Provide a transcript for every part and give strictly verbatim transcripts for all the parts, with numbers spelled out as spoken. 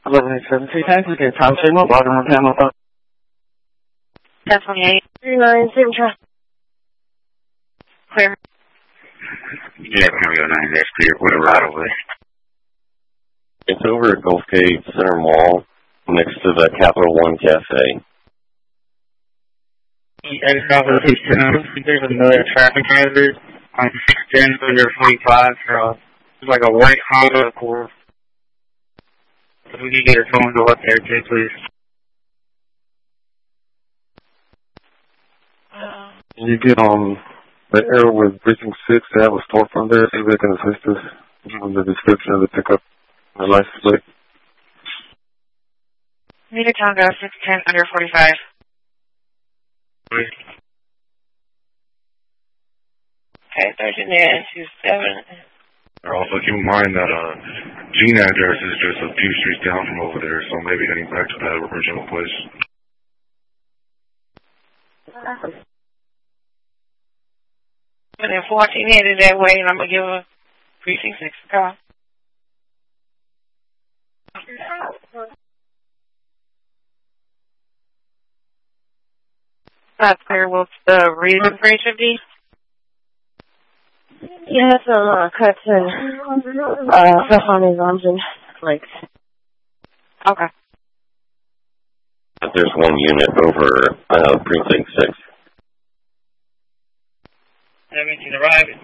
eleven eight seven three times. Okay, Tom Signal, Baltimore, Hamilton. ten twenty-eight. three nine, same track. Clear. Yeah, Cameo nine, that's clear. Whatever, right away. It's over at Gulfgate Center Mall, next to the Capital One Cafe. There's another traffic hazard on six ten under forty-five. Uh, it's like a white Honda Accord. If we can get our phone go up there too, please. Uh, Can you get on the arrow with Precinct six? They have a storefront there. See if they can assist us. Give them the description of the pickup and the license plate. Meter Tango six ten under forty-five. Please. Okay, thirty-nine two seven. Also, keep in mind that uh, Gene address is just a few streets down from over there, so maybe heading back to that original place. And then fourteen headed that way, and I'm going to give a precinct six a call. That's clear. What's the reason for H F D? Yeah, some uh, cuts and uh, stuff on his arms and legs. Okay. There's one unit over uh, Precinct six. seventeen arriving.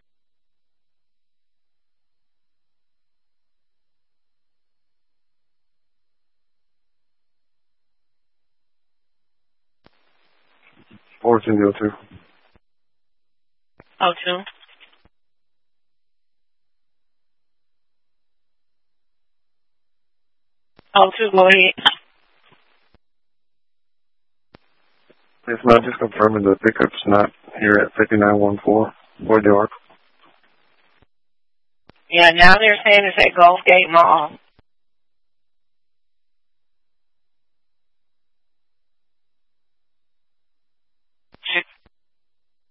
fourteen oh two. Oh, two. Oh, two, go ahead. It's not just confirming the pickup's not here at fifty-nine one four, Boyd York. Yeah, now they're saying it's at Gulfgate Mall.